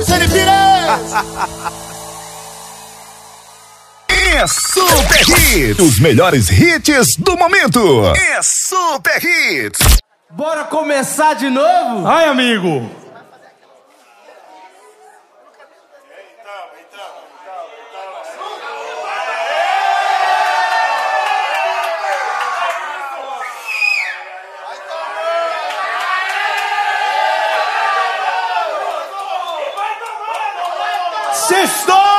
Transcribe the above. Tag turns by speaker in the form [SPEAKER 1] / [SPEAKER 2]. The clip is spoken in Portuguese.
[SPEAKER 1] Luciane Pires!
[SPEAKER 2] É Super Hits, os melhores hits do momento. É Super Hits.
[SPEAKER 3] Bora começar de novo?
[SPEAKER 4] Ai, amigo.
[SPEAKER 3] Sextou!